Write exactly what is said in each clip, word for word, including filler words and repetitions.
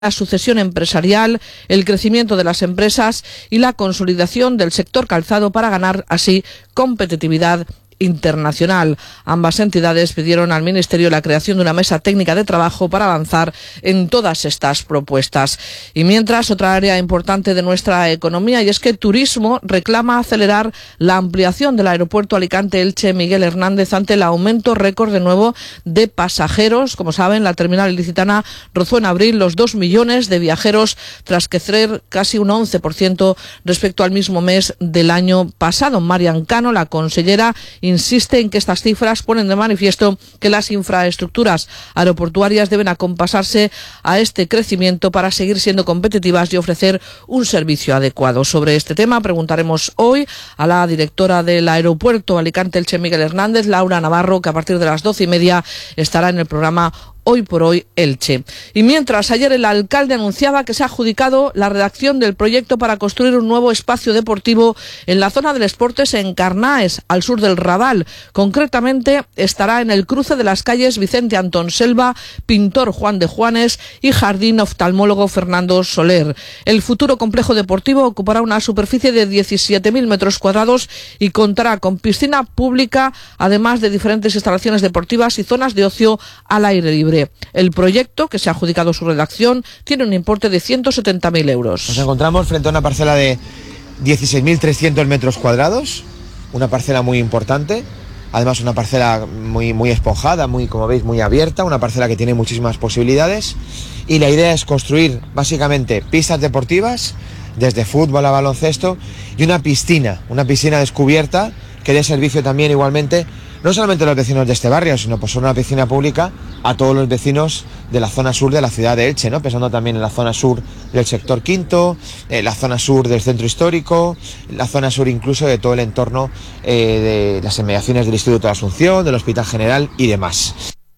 la sucesión empresarial, el crecimiento de las empresas y la consolidación del sector calzado para ganar así competitividad internacional. Ambas entidades pidieron al Ministerio la creación de una mesa técnica de trabajo para avanzar en todas estas propuestas. Y mientras, otra área importante de nuestra economía, y es que Turismo reclama acelerar la ampliación del aeropuerto Alicante-Elche Miguel Hernández ante el aumento récord de nuevo de pasajeros. Como saben, la terminal ilicitana rozó en abril los dos millones de viajeros tras crecer casi un once por ciento respecto al mismo mes del año pasado. Marian Cano, la consellera, insiste en que estas cifras ponen de manifiesto que las infraestructuras aeroportuarias deben acompasarse a este crecimiento para seguir siendo competitivas y ofrecer un servicio adecuado. Sobre este tema preguntaremos hoy a la directora del aeropuerto Alicante-Elche Miguel Hernández, Laura Navarro, que a partir de las doce y media estará en el programa Hoy por Hoy Elche. Y mientras, ayer el alcalde anunciaba que se ha adjudicado la redacción del proyecto para construir un nuevo espacio deportivo en la zona del Esportes en Carnaes, al sur del Raval. Concretamente, estará en el cruce de las calles Vicente Antón Selva, Pintor Juan de Juanes y Jardín Oftalmólogo Fernando Soler. El futuro complejo deportivo ocupará una superficie de diecisiete mil metros cuadrados y contará con piscina pública, además de diferentes instalaciones deportivas y zonas de ocio al aire libre. El proyecto, que se ha adjudicado su redacción, tiene un importe de ciento setenta mil euros. Nos encontramos frente a una parcela de dieciséis mil trescientos metros cuadrados, una parcela muy importante, además una parcela muy, muy esponjada, muy, como veis, muy abierta, una parcela que tiene muchísimas posibilidades, y la idea es construir básicamente pistas deportivas, desde fútbol a baloncesto, y una piscina, una piscina descubierta que dé servicio también igualmente no solamente a los vecinos de este barrio, sino pues una piscina pública a todos los vecinos de la zona sur de la ciudad de Elche, ¿no? Pensando también en la zona sur del sector Quinto, en la zona sur del centro histórico, la zona sur incluso de todo el entorno eh, de las inmediaciones del Instituto de Asunción, del Hospital General y demás.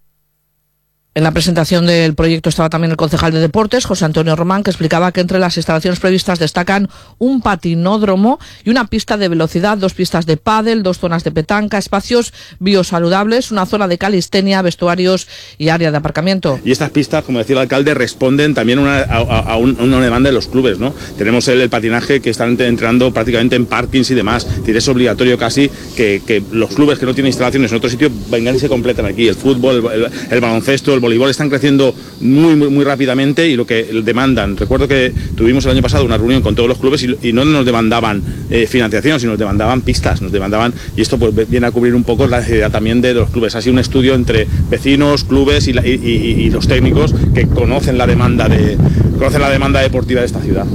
En la presentación del proyecto estaba también el concejal de Deportes, José Antonio Román, que explicaba que entre las instalaciones previstas destacan un patinódromo y una pista de velocidad, dos pistas de pádel, dos zonas de petanca, espacios biosaludables, una zona de calistenia, vestuarios y área de aparcamiento. Y estas pistas, como decía el alcalde, responden también una, a, a, un, a una demanda de los clubes, ¿no? Tenemos el, el patinaje que están entrenando prácticamente en parkings y demás. Es decir, es obligatorio casi que, que los clubes que no tienen instalaciones en otro sitio vengan y se completen aquí. El fútbol, el, el, el baloncesto, el voleibol están creciendo muy, muy muy rápidamente y lo que demandan. Recuerdo que tuvimos el año pasado una reunión con todos los clubes y, y no nos demandaban eh, financiación, sino nos demandaban pistas, nos demandaban, y esto pues viene a cubrir un poco la necesidad también de los clubes. Ha sido un estudio entre vecinos, clubes y, la, y, y, y los técnicos que conocen la demanda de conocen la demanda deportiva de esta ciudad.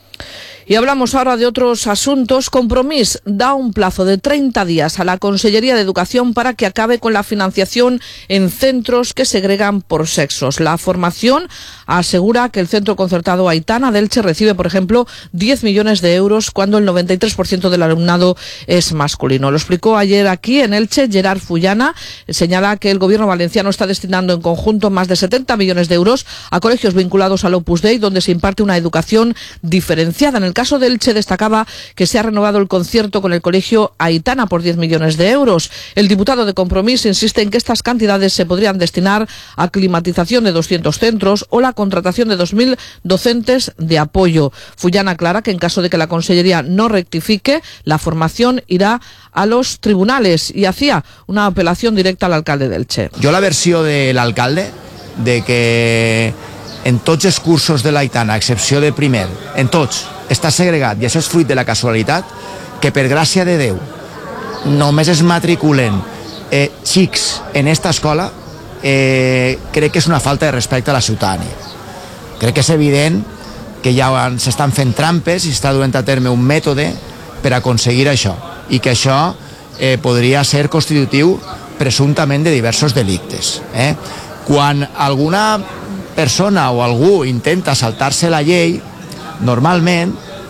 Y hablamos ahora de otros asuntos. Compromís da un plazo de treinta días a la Consellería de Educación para que acabe con la financiación en centros que segregan por sexos. La formación asegura que el Centro Concertado Aitana de Elche recibe, por ejemplo, diez millones de euros cuando el noventa y tres por ciento del alumnado es masculino. Lo explicó ayer aquí en Elche Gerard Fullana. Señala que el Gobierno valenciano está destinando en conjunto más de setenta millones de euros a colegios vinculados al Opus Dei, donde se imparte una educación diferenciada. En el caso de Elche destacaba que se ha renovado el concierto con el colegio Aitana por diez millones de euros. El diputado de Compromís insiste en que estas cantidades se podrían destinar a climatización de doscientos centros o la contratación de dos mil docentes de apoyo. Fullana aclara que en caso de que la Consellería no rectifique, la formación irá a los tribunales, y hacía una apelación directa al alcalde de Elche. Jo la versió de l'alcalde de que en tots els cursos de l'Aitana, a excepció de primer, en tots, està segregat, i això és fruit de la casualitat, que per gràcia de Déu només es matriculen eh, xics en esta escola, eh, crec que és una falta de respecte a la ciutadania. Crec que és evident que ja s'estan fent trampes i s'està duent a terme un mètode per aconseguir això, i que això eh, podria ser constitutiu presumptament de diversos delictes. Eh? Quan alguna persona o algú intenta saltar-se la llei, normalment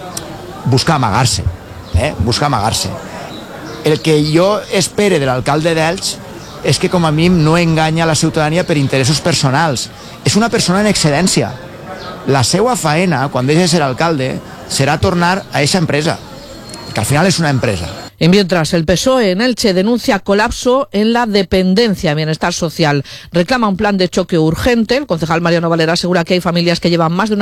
busca amagar-se, eh? busca amagar-se. El que jo espere de l'alcalde d'Elx és que com a mínim no enganya la ciutadania per interessos personals. És una persona en excedència. La seva faena, quan deixi de ser alcalde, serà tornar a aquesta empresa, que al final és una empresa. Y mientras el P S O E en Elche denuncia colapso en la dependencia de bienestar social, reclama un plan de choque urgente. El concejal Mariano Valera asegura que hay familias que llevan más de una